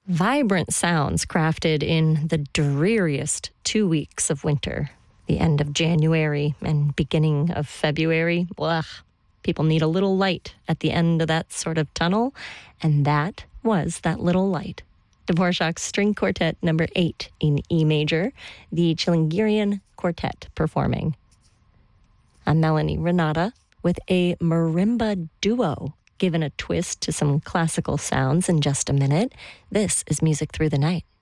Vibrant sounds crafted in the dreariest 2 weeks of winter, the end of January and beginning of February. Blah. People need a little light at the end of that sort of tunnel, and that was that little light. Dvorak's String Quartet number 8 in E major, the Chilingirian Quartet performing. I'm Melanie Renata with a marimba duo, given a twist to some classical sounds in just a minute. This is Music Through the Night.